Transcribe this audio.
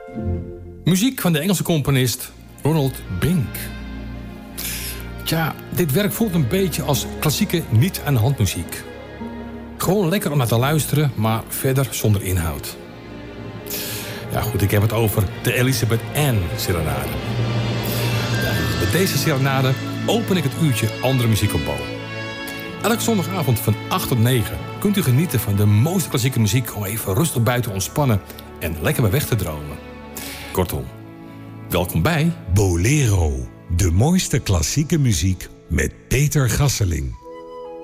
Muziek van de Engelse componist Ronald Bink. Tja, dit werk voelt een beetje als klassieke niet-aan-de-hand muziek. Gewoon lekker om naar te luisteren, maar verder zonder inhoud. Ja goed, ik heb het over de Elizabeth Ann serenade. Met deze serenade open ik het uurtje andere muziek op bal. Elke zondagavond van 8 tot 9 kunt u genieten van de mooiste klassieke muziek om even rustig buiten te ontspannen en lekker bij weg te dromen. Kortom, welkom bij Bolero, de mooiste klassieke muziek met Peter Gasseling.